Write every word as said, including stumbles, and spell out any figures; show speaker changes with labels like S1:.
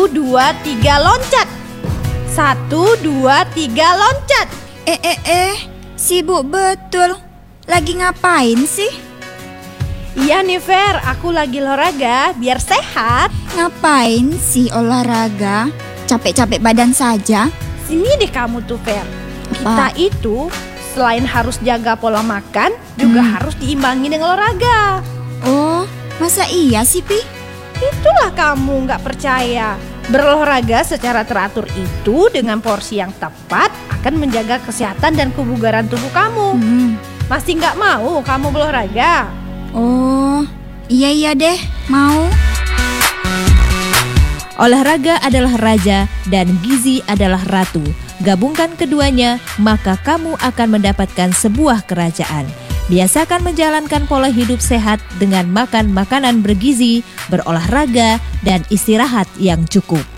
S1: Satu, dua, tiga, loncat. Satu, dua, tiga, loncat.
S2: Eh, eh, eh, sibuk betul. Lagi ngapain sih?
S1: Iya nih Fer, aku lagi olahraga biar sehat.
S2: Ngapain sih olahraga? Capek-capek badan saja.
S1: Sini deh kamu tuh Fer. Kita
S2: Apa?
S1: itu selain harus jaga pola makan, juga
S2: Hmm.
S1: harus diimbangi dengan olahraga.
S2: Oh, masa iya sih, Pi?
S1: Itulah kamu nggak percaya. Berolahraga secara teratur itu dengan porsi yang tepat akan menjaga kesehatan dan kebugaran tubuh kamu.
S2: Hmm.
S1: Masih nggak mau kamu berolahraga?
S2: Oh, iya iya deh, mau.
S3: Olahraga adalah raja dan gizi adalah ratu. Gabungkan keduanya, maka kamu akan mendapatkan sebuah kerajaan. Biasakan menjalankan pola hidup sehat dengan makan makanan bergizi, berolahraga, dan istirahat yang cukup.